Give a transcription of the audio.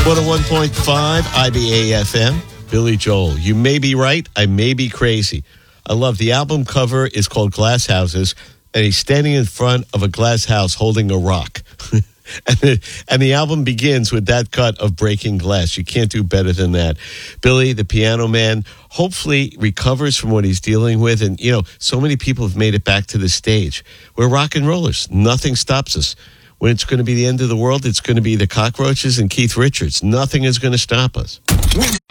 101.5 IBA-FM. Billy Joel. You may be right. I may be crazy. I love the album cover is called Glass Houses, and he's standing in front of a glass house holding a rock. and the album begins with that cut of Breaking Glass. You can't do better than that. Billy, the piano man, hopefully recovers from what he's dealing with. And, you know, so many people have made it back to the stage. We're rock and rollers. Nothing stops us. When it's going to be the end of the world, it's going to be the Cockroaches and Keith Richards. Nothing is going to stop us.